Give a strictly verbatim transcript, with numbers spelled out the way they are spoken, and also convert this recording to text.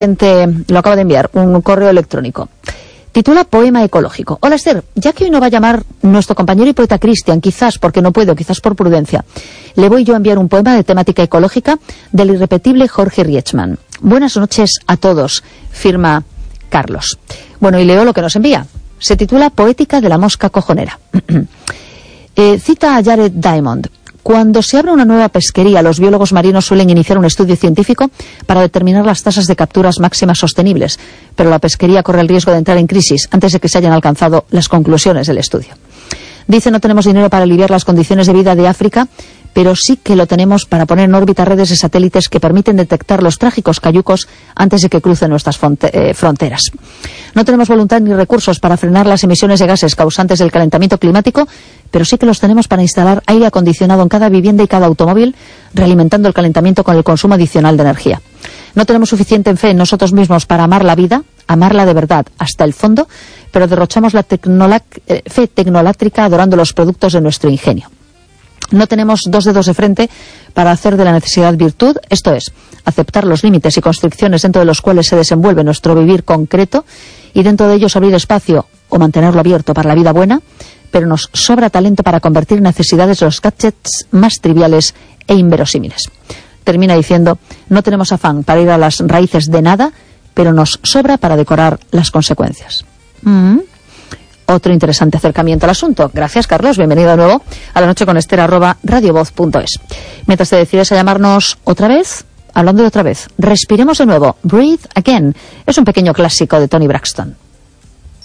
Lo acaba de enviar, un correo electrónico. Titula Poema ecológico. Hola Esther, ya que hoy no va a llamar nuestro compañero y poeta Cristian, quizás porque no puedo, quizás por prudencia, le voy yo a enviar un poema de temática ecológica del irrepetible Jorge Rietzmann. Buenas noches a todos, firma Carlos. Bueno, y leo lo que nos envía. Se titula Poética de la mosca cojonera. eh, cita a Jared Diamond. Cuando se abre una nueva pesquería, los biólogos marinos suelen iniciar un estudio científico para determinar las tasas de capturas máximas sostenibles, pero la pesquería corre el riesgo de entrar en crisis antes de que se hayan alcanzado las conclusiones del estudio. Dice, no tenemos dinero para aliviar las condiciones de vida de África, pero sí que lo tenemos para poner en órbita redes de satélites que permiten detectar los trágicos cayucos antes de que crucen nuestras fronteras. No tenemos voluntad ni recursos para frenar las emisiones de gases causantes del calentamiento climático, pero sí que los tenemos para instalar aire acondicionado en cada vivienda y cada automóvil, realimentando el calentamiento con el consumo adicional de energía. No tenemos suficiente fe en nosotros mismos para amar la vida, amarla de verdad hasta el fondo, pero derrochamos la tecnolac- eh, fe tecnolátrica adorando los productos de nuestro ingenio. No tenemos dos dedos de frente para hacer de la necesidad virtud, esto es, aceptar los límites y constricciones dentro de los cuales se desenvuelve nuestro vivir concreto y dentro de ellos abrir espacio o mantenerlo abierto para la vida buena, pero nos sobra talento para convertir necesidades los gadgets más triviales e inverosímiles. Termina diciendo, no tenemos afán para ir a las raíces de nada, pero nos sobra para decorar las consecuencias. Mm. Otro interesante acercamiento al asunto. Gracias, Carlos. Bienvenido de nuevo a La Noche con Esther, arroba radiovoz punto es. Mientras te decides a llamarnos otra vez, hablando de otra vez, respiremos de nuevo. Breathe Again. Es un pequeño clásico de Toni Braxton.